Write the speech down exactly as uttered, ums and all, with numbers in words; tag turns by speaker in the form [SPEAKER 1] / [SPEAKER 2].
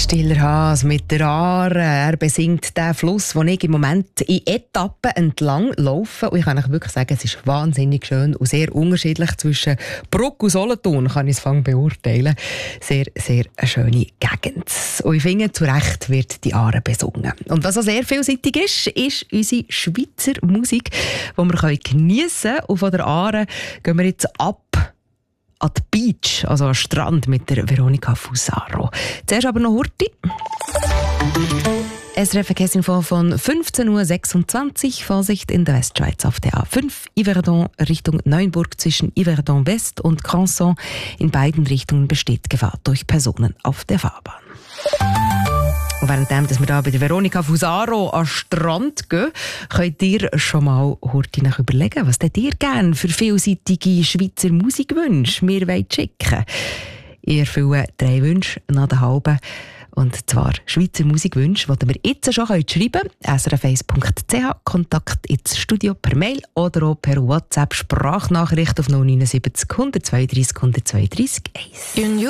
[SPEAKER 1] Stiller Haas mit der Aare. Er besingt den Fluss, den ich im Moment in Etappen entlang laufe. Und ich kann euch wirklich sagen, es ist wahnsinnig schön und sehr unterschiedlich. Zwischen Bruck und Solothurn kann ich es beurteilen. Sehr, sehr eine schöne Gegend. Und ich finde, zu Recht wird die Aare besungen. Und was auch sehr vielseitig ist, ist unsere Schweizer Musik, die wir geniessen können. Und von der Aare gehen wir jetzt ab an die Beach, also an den Strand mit der Veronika Fusaro. Zuerst aber noch Hurti. S R F Verkehrsinfo von fünfzehn Uhr sechsundzwanzig. Vorsicht in der Westschweiz auf der A fünf. Yverdon Richtung Neuenburg zwischen Yverdon West und Cranson. In beiden Richtungen besteht Gefahr durch Personen auf der Fahrbahn. Und währenddem, dass wir hier bei der Veronika Fusaro an den Strand gehen, könnt ihr schon mal heute nach überlegen, was ihr gerne für vielseitige Schweizer Musikwünsche mir schicken wollt. Ich erfülle drei Wünsche nach der halben. Und zwar Schweizer Musikwünsche, die ihr jetzt schon schreiben könnt. s r f eins punkt c h, Kontakt ins Studio per Mail oder auch per WhatsApp Sprachnachricht auf null neun sieben null eins zwei drei eins zwei drei eins.